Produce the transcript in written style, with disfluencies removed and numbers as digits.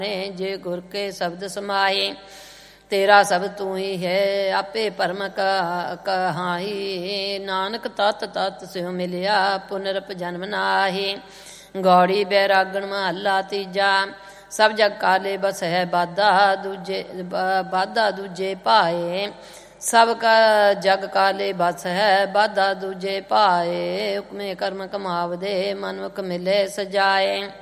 ਜੇ ਗੁਰ ਕੇ ਸ਼ਬਦ ਸਮਾਏ। ਤੇਰਾ ਸਭ ਤੂੰ ਹੀ ਹੈ ਆਪੇ ਭਰਮ ਕਹਾਈ। ਨਾਨਕ ਤਤ ਤਤ ਸਿਉ ਮਿਲਿਆ ਪੁਨਰਪ ਜਨਮ ਨਾਹੀ। ਗੌੜੀ ਬੈਰਾਗਣ ਮਹੱਲਾ ਤੀਜਾ। ਸਭ ਜਗ ਕਾਲੇ ਬਸ ਹੈ ਬਾਧਾ ਦੂਜੇ ਭਾਏ। ਸਭ ਕਾ ਜਗ ਕਾਲੇ ਬਸ ਹੈ ਬਾਧਾ ਦੂਜੇ ਭਾਏ। ਹੁਕਮੇ ਕਰਮ ਕਮਾਵਦੇ ਮਨੁਖ ਮਿਲੇ ਸਜਾਏ।